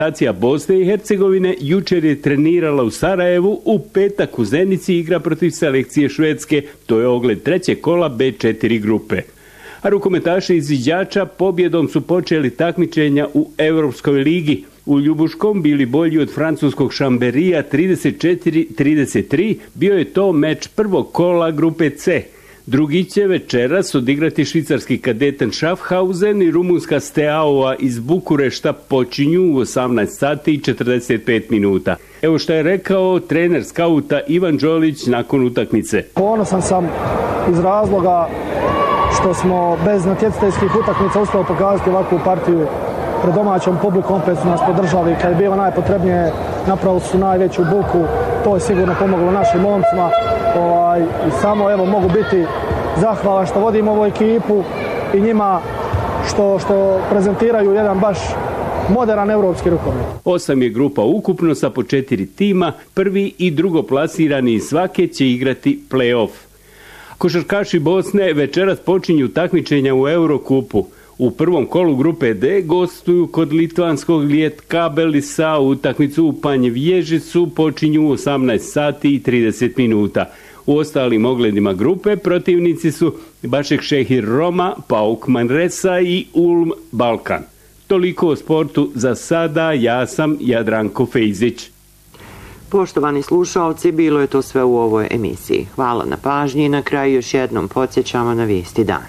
Reprezentacija Bosne i Hercegovine jučer je trenirala u Sarajevu, u petak u Zenici igra protiv selekcije Švedske, to je ogled trećeg kola B4 grupe. A rukometaši iz Iđača pobjedom su počeli takmičenja u Europskoj ligi. U Ljubuškom bili bolji od francuskog Šamberija 34-33, bio je to meč prvog kola grupe C. Drugi će večeras odigrati švicarski Kadeten Schaffhausen i rumunska Steaua iz Bukurešta, počinju u 18 sati i 45 minuta. Evo što je rekao trener skauta Ivan Đolić nakon utakmice. Ponosan sam iz razloga što smo bez natjecateljskih utakmica uspjeli pokazati ovakvu partiju pred domaćom publikom, opet su nas podržali, kad je bilo najpotrebnije napravili su najveću buku, to je sigurno pomoglo našim momcima i samo evo mogu biti zahvalan što vodim ovu ekipu i njima što prezentiraju jedan baš moderan evropski rukomet. 8 je grupa ukupno sa po 4 tima, prvi i drugo plasirani iz svake će igrati play-off. Košarkaši Bosne večeras počinju takmičenja u Eurokupu. U prvom kolu grupe D gostuju kod litvanskog Lietkabelisa, utakmicu u Panjevježicu počinju u 18 sati i 30 minuta. U ostalim ogledima grupe protivnici su Başak Šehir Roma, PAOK Manresa i Ulm Balkan. Toliko o sportu za sada, ja sam Jadranko Fejzić. Poštovani slušalci, bilo je to sve u ovoj emisiji. Hvala na pažnji i na kraju još jednom podsjećamo na vijesti dana.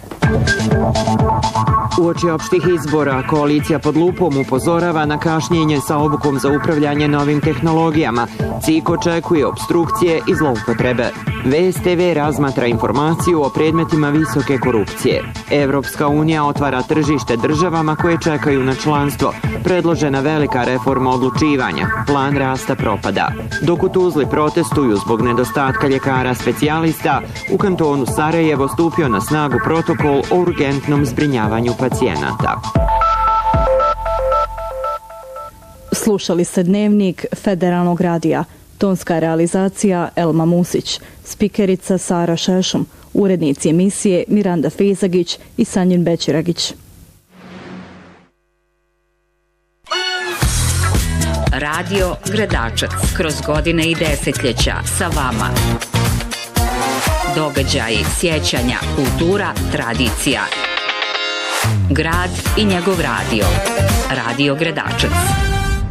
Uoči opštih izbora, koalicija pod lupom upozorava na kašnjenje sa obukom za upravljanje novim tehnologijama. CIK očekuje opstrukcije i zloupotrebe. VSTV razmatra informaciju o predmetima visoke korupcije. Evropska unija otvara tržište državama koje čekaju na članstvo. Predložena velika reforma odlučivanja. Plan rasta propada. Dok u Tuzli protestuju zbog nedostatka ljekara specijalista, u kantonu Sarajevo stupio na snagu protokol o urgentnom zbrinjavanju pacijenata. Slušali ste dnevnik Federalnog radija. Tonska realizacija Elma Musić, spikerica Sara Šešum, urednici emisije Miranda Fejzagić i Sanjin Bećiragić. Radio Gradačac, kroz godine i desetljeća sa vama. Događaji, sjećanja, kultura, tradicija. Grad i njegov radio. Radio Gradačac.